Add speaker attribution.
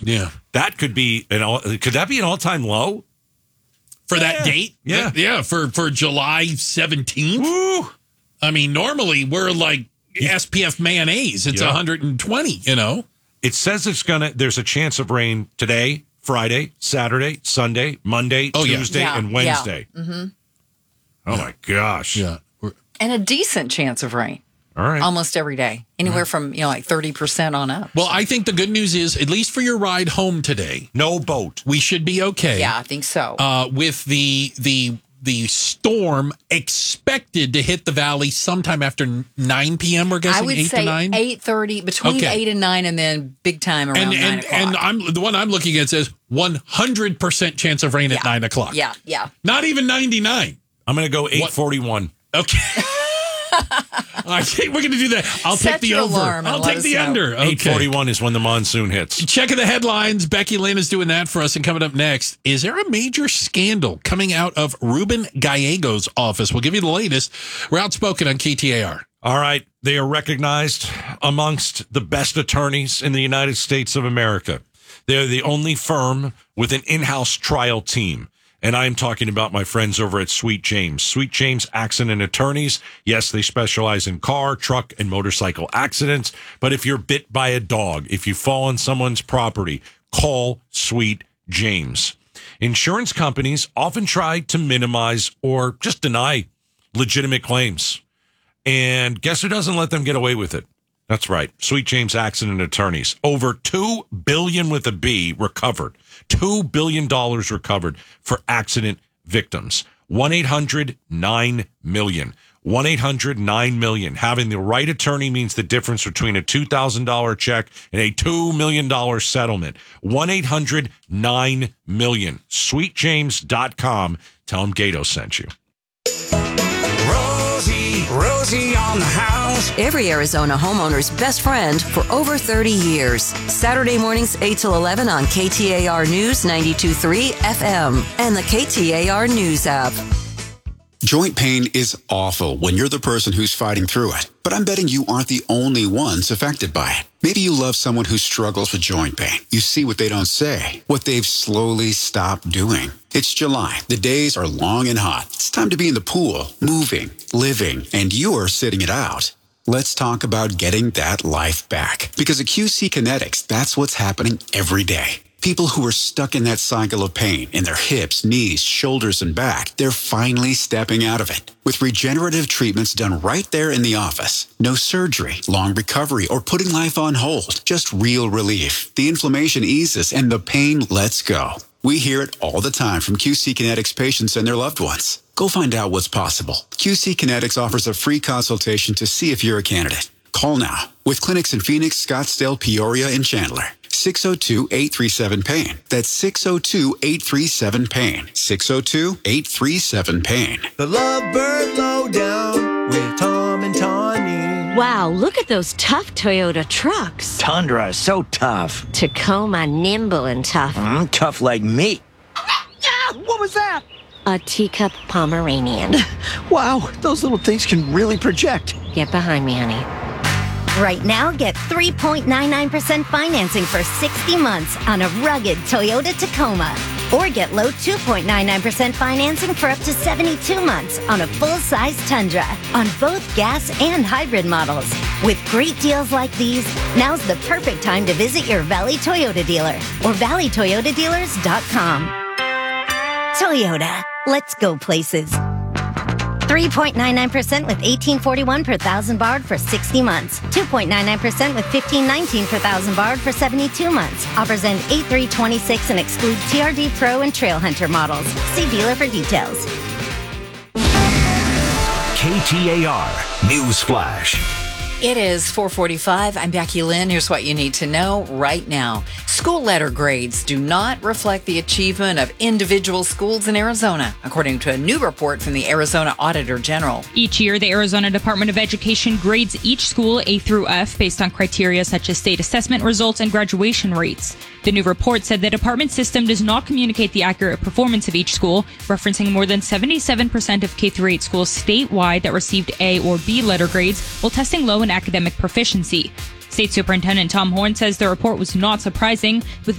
Speaker 1: Yeah.
Speaker 2: That could be could that be an all-time low?
Speaker 1: For that date?
Speaker 2: Yeah.
Speaker 1: Yeah, for July 17th.
Speaker 2: Woo!
Speaker 1: I mean, normally we're like SPF mayonnaise. It's 120,
Speaker 2: It says there's a chance of rain today, Friday, Saturday, Sunday, Monday, Tuesday, and Wednesday.
Speaker 3: Yeah. Mm-hmm.
Speaker 2: Oh, my gosh.
Speaker 1: Yeah.
Speaker 3: And a decent chance of rain.
Speaker 2: All right.
Speaker 3: Almost every day. Anywhere from, like 30% on up.
Speaker 1: Well, I think the good news is, at least for your ride home today,
Speaker 2: no boat.
Speaker 1: We should be okay.
Speaker 3: Yeah, I think so.
Speaker 1: With the storm expected to hit the valley sometime after 9 p.m., we're guessing,
Speaker 3: I would
Speaker 1: 8
Speaker 3: say
Speaker 1: to 9?
Speaker 3: 8:30, between 8 and 9, and then big time around 9 o'clock.
Speaker 1: And the one I'm looking at says 100% chance of rain at 9 o'clock.
Speaker 3: Yeah.
Speaker 1: Not even 99.
Speaker 2: I'm going to go 8:41.
Speaker 1: Okay. I think we're going to do that. I'll take the over. I'll take the under. Okay.
Speaker 2: 8:41 is when the monsoon hits.
Speaker 1: Checking the headlines. Becky Lynn is doing that for us. And coming up next, is there a major scandal coming out of Ruben Gallego's office? We'll give you the latest. We're outspoken on KTAR.
Speaker 2: All right. They are recognized amongst the best attorneys in the United States of America. They're the only firm with an in-house trial team. And I'm talking about my friends over at Sweet James. Sweet James Accident Attorneys. Yes, they specialize in car, truck, and motorcycle accidents. But if you're bit by a dog, if you fall on someone's property, call Sweet James. Insurance companies often try to minimize or just deny legitimate claims. And guess who doesn't let them get away with it? That's right. Sweet James Accident Attorneys. Over $2 billion with a B recovered. $2 billion recovered for accident victims. 1-800-9-MILLION. 1-800-9-MILLION. Having the right attorney means the difference between a $2,000 check and a $2 million settlement. 1-800-9-MILLION. SweetJames.com. Tell them Gato sent you.
Speaker 4: Rosie on the house.
Speaker 5: Every Arizona homeowner's best friend for over 30 years. Saturday mornings 8 till 11 on KTAR News 92.3 FM and the KTAR News app.
Speaker 6: Joint pain is awful when you're the person who's fighting through it. But I'm betting you aren't the only ones affected by it. Maybe you love someone who struggles with joint pain. You see what they don't say, what they've slowly stopped doing. It's July. The days are long and hot. It's time to be in the pool, moving, living, and you're sitting it out. Let's talk about getting that life back. Because at QC Kinetics, that's what's happening every day. People who are stuck in that cycle of pain in their hips, knees, shoulders, and back, they're finally stepping out of it. With regenerative treatments done right there in the office. No surgery, long recovery, or putting life on hold. Just real relief. The inflammation eases and the pain lets go. We hear it all the time from QC Kinetics patients and their loved ones. Go find out what's possible. QC Kinetics offers a free consultation to see if you're a candidate. Call now. With clinics in Phoenix, Scottsdale, Peoria, and Chandler. 602-837-PAIN. That's 602-837-PAIN. 602-837-PAIN.
Speaker 7: The Lovebird Lowdown with Tom and Tawny.
Speaker 8: Wow, look at those tough Toyota trucks.
Speaker 7: Tundra is so tough.
Speaker 8: Tacoma, nimble and tough.
Speaker 7: Tough like me. What was that?
Speaker 8: A teacup Pomeranian.
Speaker 7: Wow, those little things can really project.
Speaker 8: Get behind me, honey.
Speaker 9: Right now, get 3.99% financing for 60 months on a rugged Toyota Tacoma. Or get low 2.99% financing for up to 72 months on a full-size Tundra on both gas and hybrid models. With great deals like these, now's the perfect time to visit your Valley Toyota dealer or valleytoyotadealers.com. Toyota, let's go places. 3.99% with $18.41 per thousand borrowed for 60 months. 2.99% with $15.19 per thousand borrowed for 72 months. Offers end 8/3/26 and exclude TRD Pro and Trail Hunter models. See dealer for details.
Speaker 4: KTAR News Flash.
Speaker 3: It is 4:45. I'm Becky Lynn. Here's what you need to know right now. School letter grades do not reflect the achievement of individual schools in Arizona, according to a new report from the Arizona Auditor General.
Speaker 10: Each year, the Arizona Department of Education grades each school A through F based on criteria such as state assessment results and graduation rates. The new report said the department system does not communicate the accurate performance of each school, referencing more than 77% of K-8 schools statewide that received A or B letter grades while testing low in academic proficiency. State Superintendent Tom Horn says the report was not surprising, with